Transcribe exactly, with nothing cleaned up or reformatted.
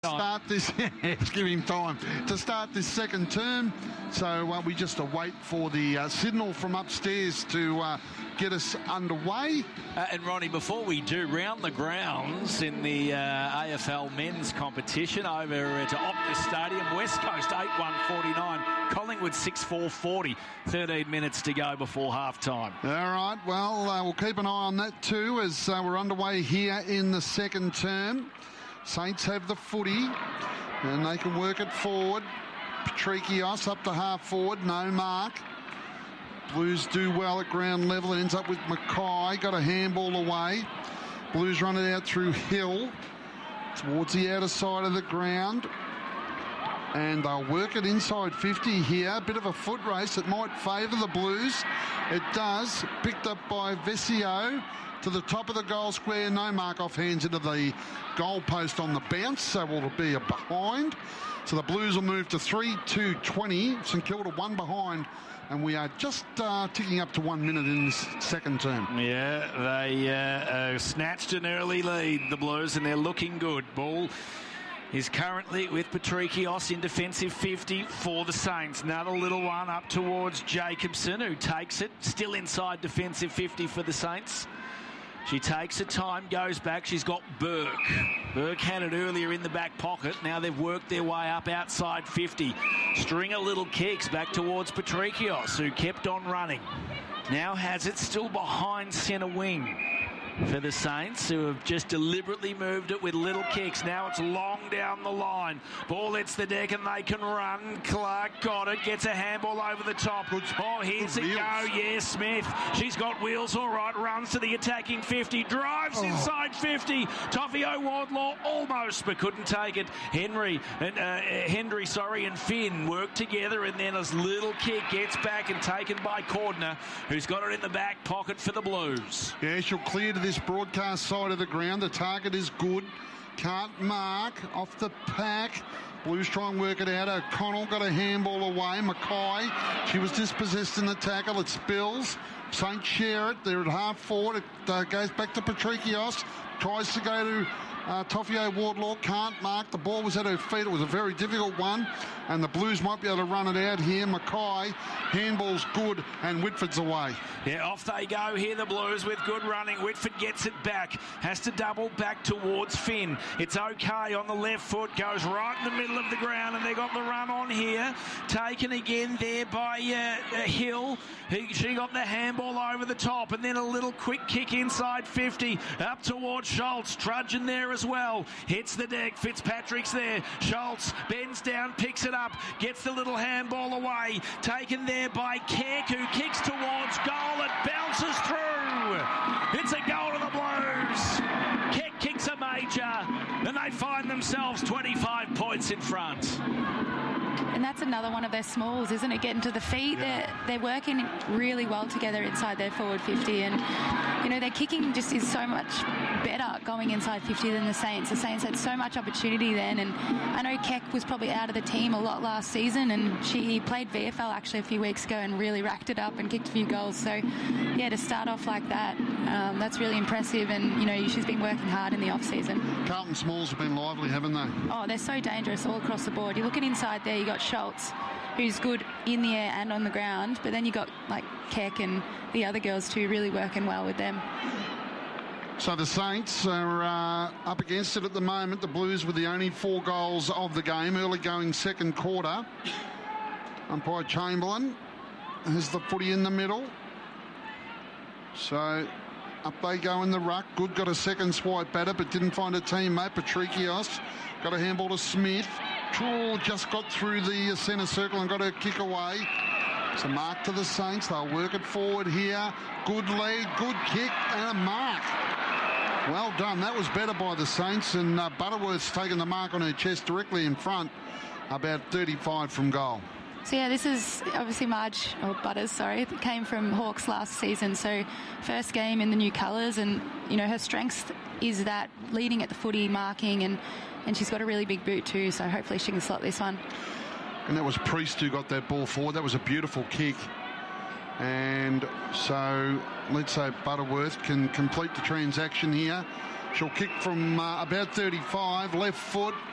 Start this, yes, give him time to start this second term. So uh, we just await for the uh, signal from upstairs to uh, get us underway. Uh, and Ronnie, before we do, round the grounds in the uh, A F L men's competition over at Optus Stadium, West Coast eight one forty-nine, Collingwood six four forty, thirteen minutes to go before half time. All right, well, uh, we'll keep an eye on that too as uh, we're underway here in the second term. Saints have the footy and they can work it forward. Patrikios up to half forward, no mark. Blues do well at ground level. It ends up with Mackay, got a handball away. Blues run it out through Hill towards the outer side of the ground. And they'll work it inside fifty here. A bit of a foot race. It might favour the Blues. It does. Picked up by Vesio to the top of the goal square. No mark off hands into the goal post on the bounce. So it'll be a behind. So the Blues will move to three two twenty. St Kilda one behind. And we are just uh, ticking up to one minute in this second term. Yeah, they uh, uh, snatched an early lead, the Blues, and they're looking good. Ball is currently with Patrikios in defensive fifty for the Saints. Another little one up towards Jacobson, who takes it. Still inside defensive fifty for the Saints. She takes her time, goes back. She's got Burke. Burke had it earlier in the back pocket. Now they've worked their way up outside fifty. String of little kicks back towards Patrikios, who kept on running. Now has it still behind centre wing for the Saints, who have just deliberately moved it with little kicks. Now it's long down the line. Ball hits the deck and they can run. Clark got it, gets a handball over the top. Good, oh, here's good it wheels. go. Yeah, Smith. She's got wheels all right. Runs to the attacking fifty. Drives oh. inside fifty. Toffio Wardlaw almost, but couldn't take it. Henry, and uh, Henry, sorry, and Finn work together, and then a little kick gets back and taken by Cordner, who's got it in the back pocket for the Blues. Yeah, she'll clear to this broadcast side of the ground. The target is good. Can't mark off the pack. Blues try and work it out. O'Connell got a handball away. Mackay, she was dispossessed in the tackle. It spills. Saints share it. They're at half forward. It uh, goes back to Patrikios. Tries to go to uh, Toffio Wardlaw. Can't mark. The ball was at her feet. It was a very difficult one. And the Blues might be able to run it out here. Mackay, handball's good, and Whitford's away. Yeah, off they go here, the Blues, with good running. Whitford gets it back, has to double back towards Finn. It's okay on the left foot, goes right in the middle of the ground, and they got the run on here. Taken again there by uh, uh, Hill. He, she got the handball over the top, and then a little quick kick inside fifty, up towards Schultz, trudging there as well. Hits the deck, Fitzpatrick's there. Schultz bends down, picks it up, gets the little handball away. Taken there by Keck, who kicks towards goal. It bounces through. It's a goal to the Blues. Keck kicks a major, and they find themselves twenty-five points in front. And that's another one of their smalls, isn't it? Getting to the feet. Yeah. They're, they're working really well together inside their forward fifty. And, you know, their kicking just is so much better going inside fifty than the Saints. The Saints had so much opportunity then. And I know Keck was probably out of the team a lot last season. And she played V F L actually a few weeks ago and really racked it up and kicked a few goals. So, yeah, to start off like that, um, that's really impressive. And, you know, she's been working hard in the off-season. Carlton Smalls have been lively, haven't they? Oh, they're so dangerous all across the board. You look at inside there, you got Schultz, who's good in the air and on the ground, but then you got like Keck and the other girls too really working well with them. So the Saints are uh, up against it at the moment. The Blues with the only four goals of the game, early going second quarter. Umpire Chamberlain has the footy in the middle. So up they go in the ruck. Good got a second swipe at it, but didn't find a teammate. Patrikios got a handball to Smith. Troll just got through the centre circle and got her kick away. It's a mark to the Saints. They'll work it forward here. Good lead, good kick, and a mark. Well done. That was better by the Saints, and uh, Butterworth's taken the mark on her chest directly in front, about thirty-five from goal. So, yeah, this is obviously Marge, or Butters, sorry, that came from Hawks last season. So, first game in the new colours, and, you know, her strength is that leading at the footy, marking, and, and she's got a really big boot too, so hopefully she can slot this one. And that was Priest who got that ball forward. That was a beautiful kick. And so, let's say Butterworth can complete the transaction here. She'll kick from uh, about thirty-five, left foot.